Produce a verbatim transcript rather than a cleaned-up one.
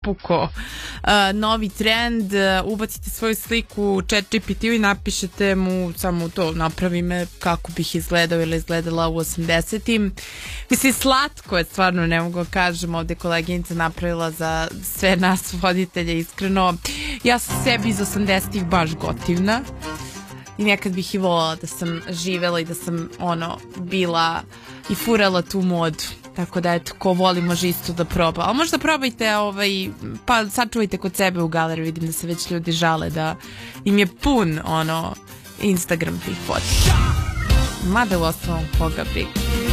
ispukao uh, novi trend, uh, ubacite svoju sliku u chat G P T-u i napišete mu samo to, napravi me kako bih izgledao ili izgledala u osamdesetim. Mislim, slatko je, stvarno ne mogu kažem, ovde koleginica napravila za sve nas voditelje, iskreno. Ja sam sebi iz osamdesetih baš gotivna i nekad bih i volala da sam živela i da sam ono bila i furala tu modu. Tako da, eto, ko voli može isto da proba. Ali možda probajte, ovaj, pa sačuvajte kod sebe u galeriji. Vidim da se već ljudi žale da im je pun, ono, Instagram tih fotka. Mada u osnovom koga briga.